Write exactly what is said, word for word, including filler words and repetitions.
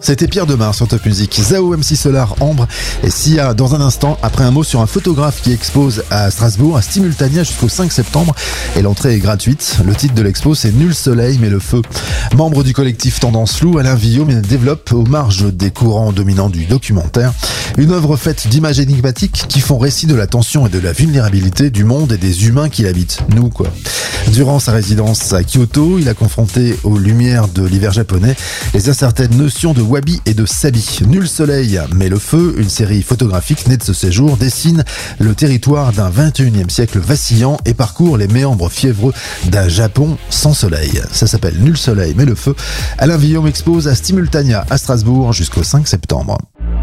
C'était Pierre Demar sur Top Music. Zao, M C Solar, Ambre et Sia dans un instant, après un mot sur un photographe qui expose à Strasbourg à Simultania jusqu'au cinq septembre et l'entrée est gratuite. Le titre de l'expo, c'est Nul soleil mais le feu. Membre du collectif Tendance Floue, Alain Villaume développe aux marges des courants dominants du documentaire une œuvre faite d'images énigmatiques qui font récit de la tension et de la vulnérabilité du monde et des humains qui l'habitent, nous quoi. Durant sa résidence à Kyoto, il a confronté aux lumières de l'hiver japonais les incertaines notions de wabi et de sabi. Nul soleil mais le feu, une série photographique née de ce séjour, dessine le territoire d'un vingt et unième siècle vacillant et parcourt les méandres fiévreux d'un Japon sans soleil. Ça s'appelle Nul soleil mais le feu. Alain Villaume expose à Simultania à Strasbourg jusqu'au cinq septembre.